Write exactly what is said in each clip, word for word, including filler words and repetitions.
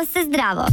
se zdravo.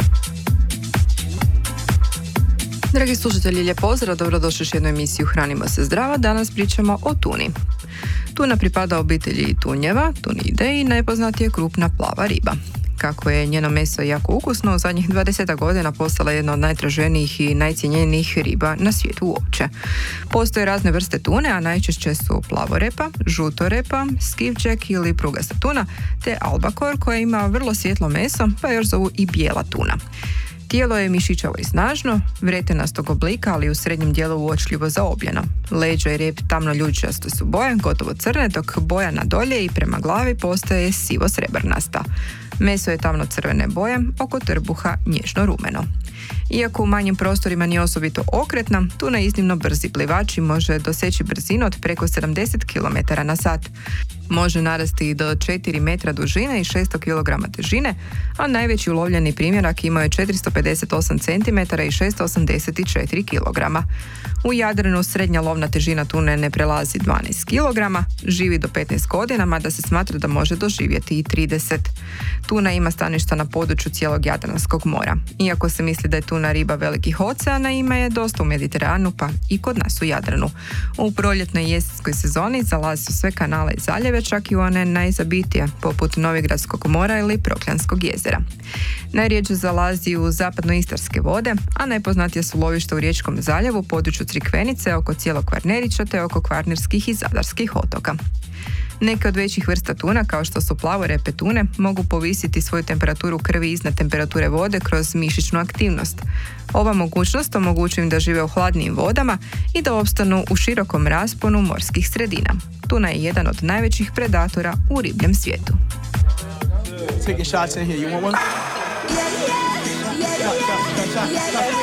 Dragi slušatelji, lijep pozdrav, dobrodošli u jednu emisiju Hranimo se zdravo. Danas pričamo o tuni. Tuna pripada obitelji tunjeva, tunideji, najpoznatija je krupna plava riba. Kako je njeno meso jako ukusno, u zadnjih dvadeset godina postala jedna od najtraženijih i najcijenjenijih riba na svijetu uopće. Postoje razne vrste tune, a najčešće su plavorepa, žutorepa, skipjack ili prugasta tuna, te albakor koja ima vrlo svjetlo meso, pa još zovu i bijela tuna. Tijelo je mišićavo i snažno, vretenastog oblika, ali u srednjem dijelu uočljivo zaobljeno. Leđa i rep tamno ljučaste su boje, gotovo crne, dok boja na dolje i prema glavi postaje sivo-srebrnasta. Meso je tamno crvene boje, oko trbuha nježno rumeno. Iako u manjim prostorima nije osobito okretna, tuna je iznimno brzi plivač i može doseći brzinu od preko sedamdeset kilometara na sat. Može narasti i do četiri metra dužine i šesto kilograma težine, a najveći ulovljeni primjerak imao je četiristo pedeset osam centimetara i šesto osamdeset četiri kilograma. U Jadranu srednja lovna težina tune ne prelazi dvanaest kilograma, živi do petnaest godina, mada se smatra da može doživjeti i trideset. Tuna ima staništa na području cijelog Jadranskog mora. Iako se misli da je tuna riba velikih oceana, ima je dosta u Mediteranu, pa i kod nas u Jadranu. U proljetnoj i jesenskoj sezoni zalazi u sve kanale i zaljeve, čak i u one najzabitije, poput Novigradskog mora ili Prokljanskog jezera. Najrjeđe zalazi u zapadnoistarske vode, a najpoznatije su lovišta u Riječkom zaljevu, području Crikvenice, oko cijelog Kvarnerića te oko kvarnerskih i zadarskih otoka. Neke od većih vrsta tuna, kao što su plavorepe tune, mogu povisiti svoju temperaturu krvi iznad temperature vode kroz mišićnu aktivnost. Ova mogućnost omogućuje im da žive u hladnijim vodama i da opstanu u širokom rasponu morskih sredina. Tuna je jedan od najvećih predatora u ribljem svijetu. Take your shots in here. You want one? Yeah, yeah, yeah, yeah, yeah, yeah.